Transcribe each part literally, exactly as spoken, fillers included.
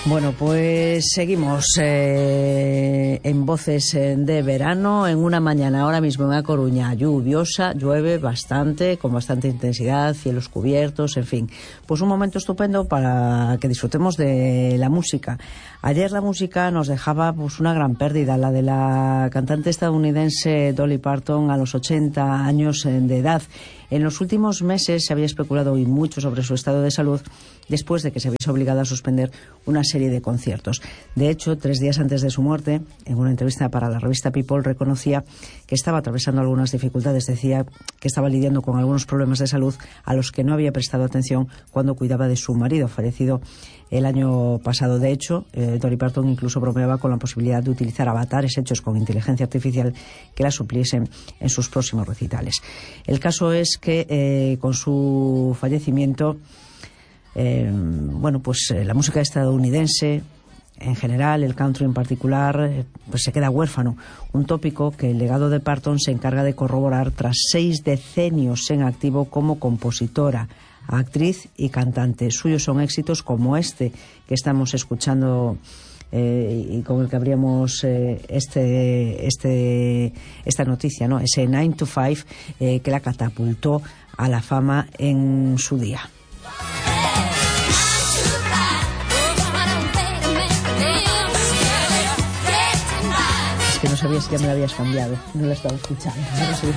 Bueno, pues seguimos eh, en Voces de Verano, en una mañana ahora mismo en A Coruña lluviosa, llueve bastante, con bastante intensidad, cielos cubiertos, en fin. Pues un momento estupendo para que disfrutemos de la música. Ayer la música nos dejaba pues una gran pérdida, la de la cantante estadounidense Dolly Parton a los ochenta años de edad. En los últimos meses se había especulado y mucho sobre su estado de salud después de que se viese obligada a suspender una serie de conciertos. De hecho, tres días antes de su muerte, en una entrevista para la revista People, reconocía que estaba atravesando algunas dificultades. Decía que estaba lidiando con algunos problemas de salud a los que no había prestado atención cuando cuidaba de su marido, fallecido el año pasado. De hecho, eh, Dolly Parton incluso bromeaba con la posibilidad de utilizar avatares hechos con inteligencia artificial que la supliesen en sus próximos recitales. El caso es que eh, con su fallecimiento, eh, bueno, pues eh, la música estadounidense en general, el country en particular, eh, pues se queda huérfano. Un tópico que el legado de Parton se encarga de corroborar tras seis decenios en activo como compositora, actriz y cantante. Suyos son éxitos como este que estamos escuchando eh, y con el que abríamos eh, este, este, esta noticia, ¿no? Ese nine to five eh, que la catapultó a la fama en su día. Es que no sabía si ya me la habías cambiado, no la estaba escuchando. No lo sé.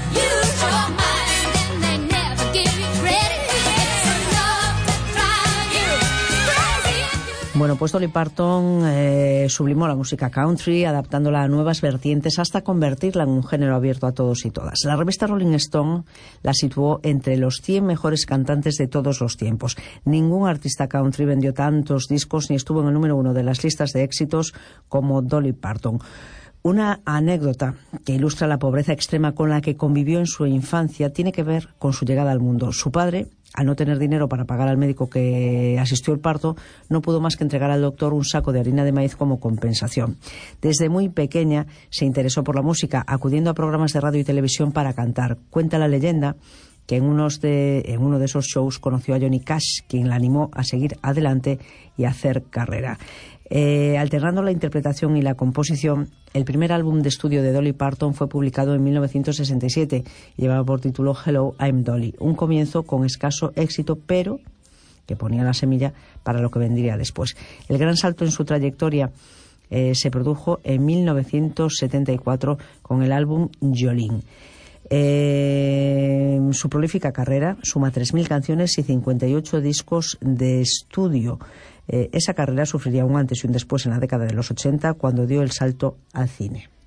Bueno, pues Dolly Parton eh, sublimó la música country, adaptándola a nuevas vertientes hasta convertirla en un género abierto a todos y todas. La revista Rolling Stone la situó entre los cien mejores cantantes de todos los tiempos. Ningún artista country vendió tantos discos ni estuvo en el número uno de las listas de éxitos como Dolly Parton. Una anécdota que ilustra la pobreza extrema con la que convivió en su infancia tiene que ver con su llegada al mundo. Su padre, al no tener dinero para pagar al médico que asistió al parto, no pudo más que entregar al doctor un saco de harina de maíz como compensación. Desde muy pequeña se interesó por la música, acudiendo a programas de radio y televisión para cantar. Cuenta la leyenda que en, unos de, en uno de esos shows conoció a Johnny Cash, quien la animó a seguir adelante y a hacer carrera. Eh, alternando la interpretación y la composición, el primer álbum de estudio de Dolly Parton fue publicado en mil novecientos sesenta y siete y llevaba por título Hello, I'm Dolly. Un comienzo con escaso éxito, pero que ponía la semilla para lo que vendría después. El gran salto en su trayectoria eh, se produjo en mil novecientos setenta y cuatro con el álbum Jolene. Eh, su prolífica carrera suma tres mil canciones y cincuenta y ocho discos de estudio. Eh, esa carrera sufriría un antes y un después en la década de los ochenta, cuando dio el salto al cine.